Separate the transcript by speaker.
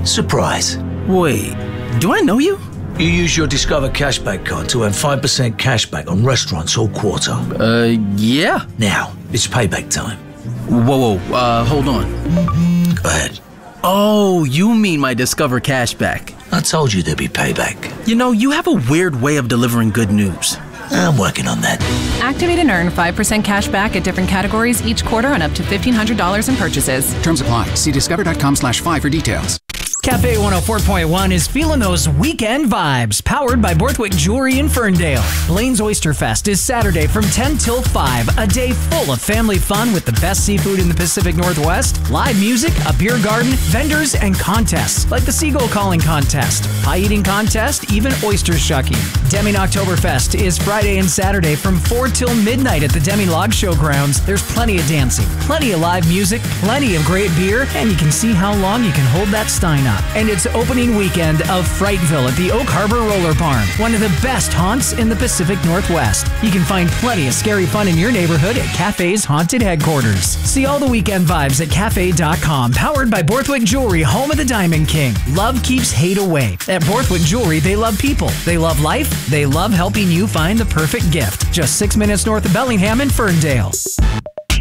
Speaker 1: Surprise.
Speaker 2: Wait, do I know you?
Speaker 1: You use your Discover Cashback card to earn 5% cashback on restaurants all quarter.
Speaker 2: Yeah.
Speaker 1: Now, it's payback time.
Speaker 2: Whoa, hold on.
Speaker 1: Go ahead.
Speaker 2: Oh, you mean my Discover Cashback.
Speaker 1: I told you there'd be payback.
Speaker 2: You know, you have a weird way of delivering good news.
Speaker 1: I'm working on that.
Speaker 3: Activate and earn 5% cash back at different categories each quarter on up to $1,500 in purchases.
Speaker 4: Terms apply. See discover.com/5 for details.
Speaker 5: Cafe 104.1 is feeling those weekend vibes, powered by Borthwick Jewelry in Ferndale. Blaine's Oyster Fest is Saturday from 10 till 5, a day full of family fun with the best seafood in the Pacific Northwest, live music, a beer garden, vendors, and contests like the Seagull Calling Contest, Pie Eating Contest, even oyster shucking. Deming Oktoberfest is Friday and Saturday from 4 till midnight at the Deming Log Show grounds. There's plenty of dancing, plenty of live music, plenty of great beer, and you can see how long you can hold that stein up. And it's opening weekend of Frightville at the Oak Harbor Roller Barn, one of the best haunts in the Pacific Northwest. You can find plenty of scary fun in your neighborhood at Cafe's Haunted Headquarters. See all the weekend vibes at cafe.com, powered by Borthwick Jewelry, home of the Diamond King. Love keeps hate away. At Borthwick Jewelry, they love people, they love life, they love helping you find the perfect gift. Just 6 minutes north of Bellingham in Ferndale.